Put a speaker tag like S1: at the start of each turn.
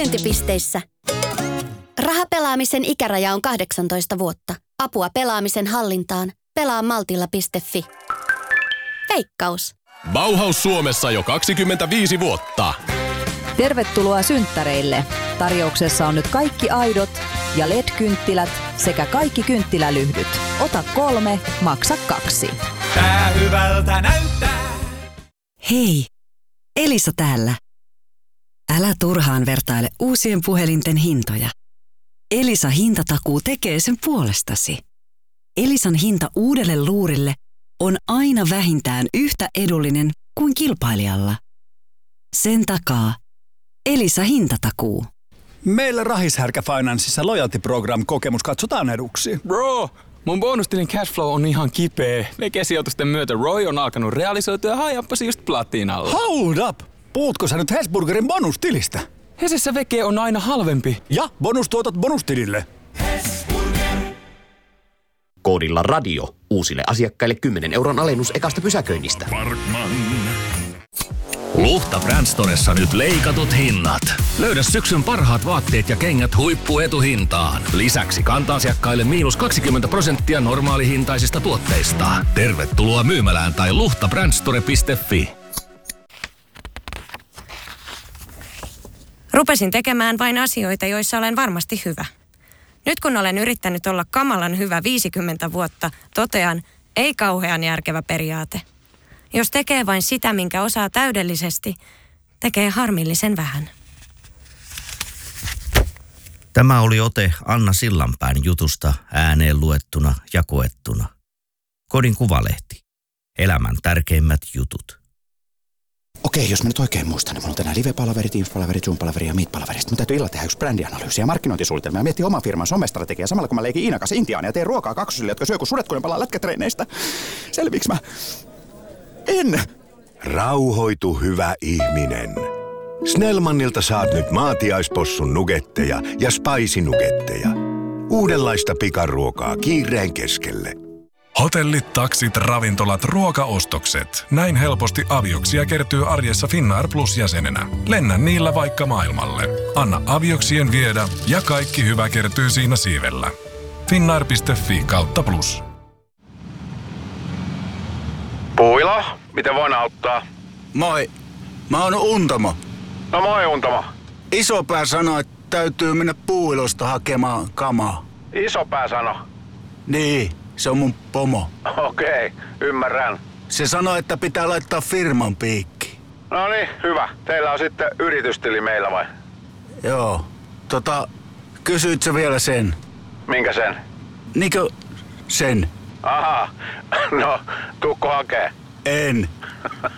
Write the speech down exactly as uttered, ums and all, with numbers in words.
S1: Pisteissä. Rahapelaamisen ikäraja on kahdeksantoista vuotta. Apua pelaamisen hallintaan. Pelaa maltilla piste fi. Veikkaus.
S2: Bauhaus Suomessa jo kaksikymmentäviisi vuotta.
S3: Tervetuloa synttäreille. Tarjouksessa on nyt kaikki aidot ja L E D-kynttilät sekä kaikki kynttilälyhdyt. Ota kolme, maksa kaksi.
S4: Tää hyvältä näyttää.
S5: Hei, Elisa täällä. Älä turhaan vertaile uusien puhelinten hintoja. Elisa hintatakuu tekee sen puolestasi. Elisan hinta uudelle luurille on aina vähintään yhtä edullinen kuin kilpailijalla. Sen takaa Elisa hintatakuu.
S6: Meillä Rahishärkä Financeissa Loyalty Program -kokemus katsotaan eduksi.
S7: Bro, mun bonustilin cashflow on ihan kipeä. Vege-sijoitusten myötä Roy on alkanut realisoitua ja hajappasi just platinalla.
S6: Hold up! Puhutko sä nyt Hesburgerin bonustilistä?
S7: Hesessä vege on aina halvempi.
S6: Ja bonustuotot bonustilille.
S8: Koodilla radio uusille asiakkaille kymmenen euron alennus ekasta pysäköinnistä.
S9: Parkman. Luhta Brand Storessa nyt leikatut hinnat. Löydä syksyn parhaat vaatteet ja kengät huippuetuhintaan. Lisäksi kanta-asiakkaille miinus kaksikymmentä prosenttia normaalihintaisista tuotteista. Tervetuloa myymälään tai luhta brandstore piste fi.
S10: Rupesin tekemään vain asioita, joissa olen varmasti hyvä. Nyt kun olen yrittänyt olla kamalan hyvä viisikymmentä vuotta, totean, ei kauhean järkevä periaate. Jos tekee vain sitä, minkä osaa täydellisesti, tekee harmillisen vähän.
S11: Tämä oli ote Anna Sillanpään jutusta ääneen luettuna ja koettuna. Kodin Kuvalehti. Elämän tärkeimmät jutut.
S12: Okei, jos mä nyt oikein muistan, niin mulla on tänään live-palaverit, Teams-palaverit, Zoom-palaverit ja Meet-palaverit. Mun täytyy illalla tehdä yksi brändianalyysi ja markkinointisuunnitelma ja miettiä oman firman somestrategiaa samalla kun mä leikin Iinan kanssa Intiaan ja teen ruokaa kaksosille, jotka syö kun sudet, kun ne palaa lätkätreineistä. Selviiks mä? En!
S13: Rauhoitu, hyvä ihminen. Snellmanilta saat nyt maatiaispossun nugetteja ja spicy nugetteja. Uudenlaista pikaruokaa kiireen keskelle.
S14: Hotellit, taksit, ravintolat, ruokaostokset. Näin helposti avioksia kertyy arjessa Finnair Plus-jäsenenä. Lennä niillä vaikka maailmalle. Anna avioksien viedä ja kaikki hyvä kertyy siinä siivellä. Finnair piste fi kautta plus.
S15: Puilo, miten voin auttaa?
S16: Moi, mä oon Untamo.
S15: No moi Untamo.
S16: Isopää sanoi, että täytyy mennä Puuilosta hakemaan kamaa.
S15: Isopää sano?
S16: Niin, se on mun pomo.
S15: Okei, okay, ymmärrän.
S16: Se sanoi, että pitää laittaa firman piikki.
S15: No niin, hyvä. Teillä on sitten yritystili meillä vai?
S16: Joo. Tota, kysyit sä vielä sen?
S15: Minkä sen?
S16: Niinkö sen?
S15: Aha, no, tuukko hakee?
S16: En.